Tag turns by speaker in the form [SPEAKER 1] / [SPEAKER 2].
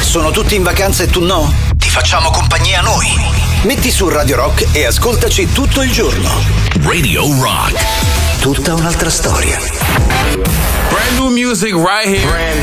[SPEAKER 1] sono tutti in vacanza e tu no? Ti facciamo compagnia noi. Metti su Radio Rock e ascoltaci tutto il giorno.
[SPEAKER 2] Radio Rock.
[SPEAKER 1] Tutta un'altra storia.
[SPEAKER 3] Brand new music right here.